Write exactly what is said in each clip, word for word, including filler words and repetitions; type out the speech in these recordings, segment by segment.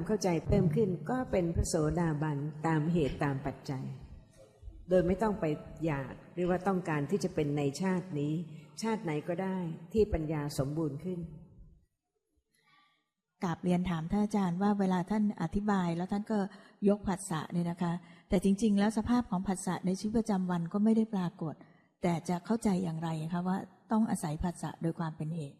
เข้าใจเพิ่มขึ้นก็เป็นพระโสดาบันตามเหตุตามปัจจัยโดยไม่ต้องไปอยากหรือว่าต้องการที่จะเป็นในชาตินี้ชาติไหนก็ได้ที่ปัญญาสมบูรณ์ขึ้นกราบเรียนถามท่านอาจารย์ว่าเวลาท่านอธิบายแล้วท่านก็ยกผัสสะเนี่ยนะคะแต่จริงๆแล้วสภาพของผัสสะในชีวิตประจำวันก็ไม่ได้ปรากฏแต่จะเข้าใจอย่างไรคะว่าต้องอาศัยผัสสะโดยความเป็นเหตุ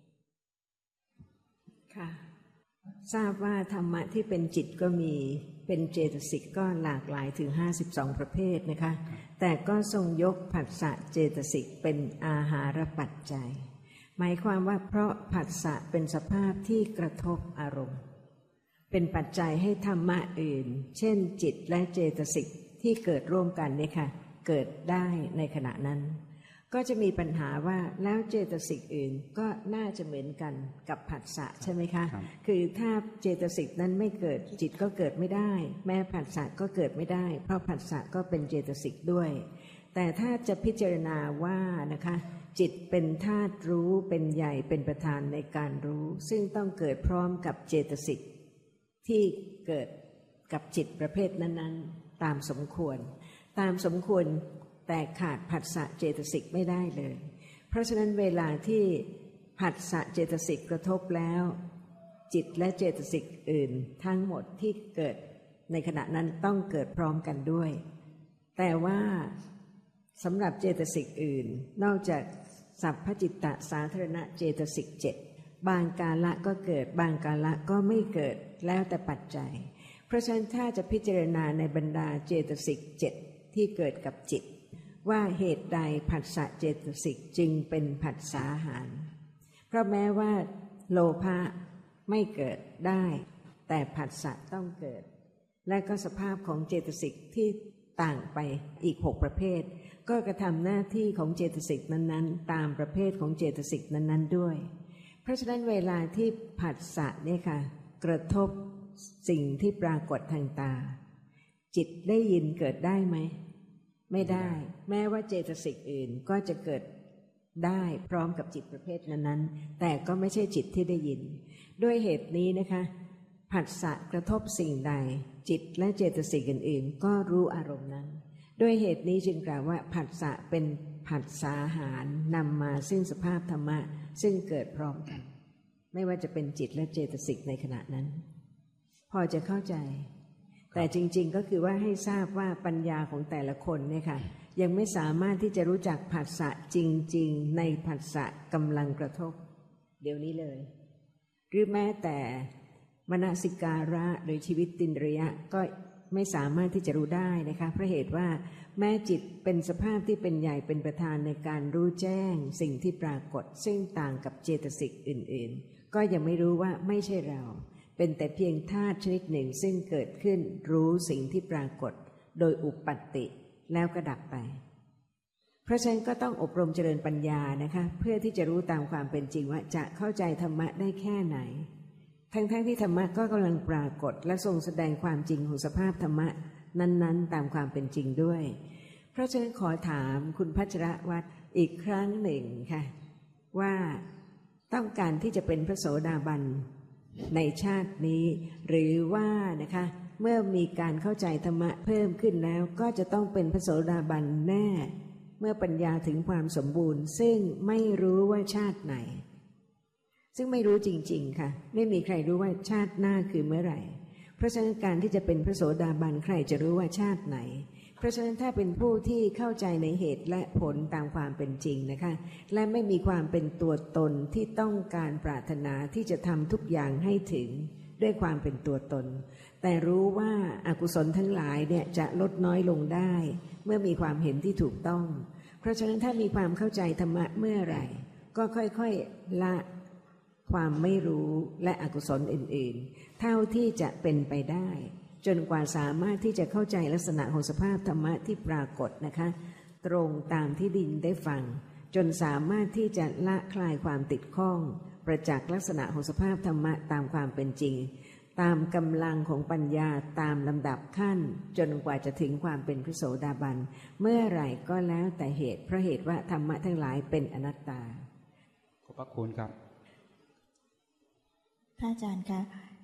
ค่ะทราบว่าธรรมะที่เป็นจิตก็มีเป็นเจตสิกก็หลากหลายถึงห้าสิบสองประเภทนะคะแต่ก็ทรงยกผัสสะเจตสิกเป็นอาหารปัจจัยหมายความว่าเพราะผัสสะเป็นสภาพที่กระทบอารมณ์เป็นปัจจัยให้ธรรมะอื่นเช่นจิตและเจตสิกที่เกิดร่วมกันเนี่ยค่ะเกิดได้ในขณะนั้นก็จะมีปัญหาว่าแล้วเจตสิกอื่นก็น่าจะเหมือนกันกับผัสสะใช่ไหมคะคือถ้าเจตสิกนั้นไม่เกิดจิตก็เกิดไม่ได้แม้ผัสสะก็เกิดไม่ได้เพราะผัสสะก็เป็นเจตสิกด้วยแต่ถ้าจะพิจารณาว่านะคะจิตเป็นธาตุรู้เป็นใหญ่เป็นประธานในการรู้ซึ่งต้องเกิดพร้อมกับเจตสิกที่เกิดกับจิตประเภทนั้นๆตามสมควรตามสมควรแต่ขาดผัสสะเจตสิกไม่ได้เลยเพราะฉะนั้นเวลาที่ผัสสะเจตสิกกระทบแล้วจิตและเจตสิกอื่นทั้งหมดที่เกิดในขณะนั้นต้องเกิดพร้อมกันด้วยแต่ว่าสำหรับเจตสิกอื่นนอกจากสัพพจิตตสาธารณเจตสิกเจ็ดบางกาละก็เกิดบางกาละก็ไม่เกิดแล้วแต่ปัจจัยเพราะฉะนั้นถ้าจะพิจารณาในบรรดาเจตสิกเจ็ดที่เกิดกับจิตว่าเหตุใดผัสสะเจตสิกจึงเป็นผัสสาหารเพราะแม้ว่าโลภะไม่เกิดได้แต่ผัสสะต้องเกิดและก็สภาพของเจตสิกที่ต่างไปอีกหกประเภทก็กระทำหน้าที่ของเจตสิกนั้นๆตามประเภทของเจตสิกนั้นๆด้วยเพราะฉะนั้นเวลาที่ผัสสะเนี่ยค่ะกระทบสิ่งที่ปรากฏทางตาจิตได้ยินเกิดได้ไหมไม่ได้แม้ว่าเจตสิกอื่นก็จะเกิดได้พร้อมกับจิตประเภทนั้นๆแต่ก็ไม่ใช่จิตที่ได้ยินด้วยเหตุนี้นะคะผัสสะกระทบสิ่งใดจิตและเจตสิกอื่นๆก็รู้อารมณ์นั้นด้วยเหตุนี้จึงกล่าวว่าผัสสะเป็นผัสสาหารนำมาซึ่งสภาพธรรมะซึ่งเกิดพร้อมกันไม่ว่าจะเป็นจิตและเจตสิกในขณะนั้นพอจะเข้าใจแต่จริงๆก็คือว่าให้ทราบว่าปัญญาของแต่ละคนเนี่ยค่ะยังไม่สามารถที่จะรู้จักผัสสะจริงๆในผัสสะกำลังกระทบเดี๋ยวนี้เลยหรือแม้แต่มนสิการะหรือชีวิตตินริยะก็ไม่สามารถที่จะรู้ได้นะคะเพราะเหตุว่าแม้จิตเป็นสภาพที่เป็นใหญ่เป็นประธานในการรู้แจ้งสิ่งที่ปรากฏซึ่งต่างกับเจตสิกอื่นๆก็ยังไม่รู้ว่าไม่ใช่เราเป็นแต่เพียงธาตุชนิดหนึ่งซึ่งเกิดขึ้นรู้สิ่งที่ปรากฏโดยอุปัตติแล้วก็ดับไปเพราะฉะนั้นก็ต้องอบรมเจริญปัญญานะคะเพื่อที่จะรู้ตามความเป็นจริงว่าจะเข้าใจธรรมะได้แค่ไหนทั้งๆ ท, ที่ธรรมะก็กำลังปรากฏและทรงแสดงความจริงของสภาพธรรมะนั้นๆตามความเป็นจริงด้วยเพราะฉะนั้นขอถามคุณพัชรวัฒน์อีกครั้งหนึ่งค่ะว่าต้องการที่จะเป็นพระโสดาบันในชาตินี้หรือว่านะคะเมื่อมีการเข้าใจธรรมะเพิ่มขึ้นแล้วก็จะต้องเป็นพระโสดาบันแน่เมื่อปัญญาถึงความสมบูรณ์ซึ่งไม่รู้ว่าชาติไหนซึ่งไม่รู้จริงๆค่ะไม่มีใครรู้ว่าชาติหน้าคือเมื่อไหร่เพราะฉะนั้นการที่จะเป็นพระโสดาบันใครจะรู้ว่าชาติไหนเพราะฉะนั้นถ้าเป็นผู้ที่เข้าใจในเหตุและผลตามความเป็นจริงนะคะและไม่มีความเป็นตัวตนที่ต้องการปรารถนาที่จะทำทุกอย่างให้ถึงด้วยความเป็นตัวตนแต่รู้ว่าอกุศลทั้งหลายเนี่ยจะลดน้อยลงได้เมื่อมีความเห็นที่ถูกต้องเพราะฉะนั้นถ้ามีความเข้าใจธรรมะเมื่อไหร่ก็ค่อยๆละความไม่รู้และอกุศลอื่นๆเท่าที่จะเป็นไปได้จนกว่าสามารถที่จะเข้าใจลักษณะของสภาพธรรมะที่ปรากฏนะคะตรงตามที่ดินได้ฟังจนสามารถที่จะละคลายความติดข้องประจักษ์ลักษณะของสภาพธรรมะตามความเป็นจริงตามกำลังของปัญญาตามลำดับขั้นจนกว่าจะถึงความเป็นพระโสดาบันเมื่อไหร่ก็แล้วแต่เหตุเพราะเหตุว่าธรรมะทั้งหลายเป็นอนัตตาขอบพระคุณครับท่านอาจารย์คะ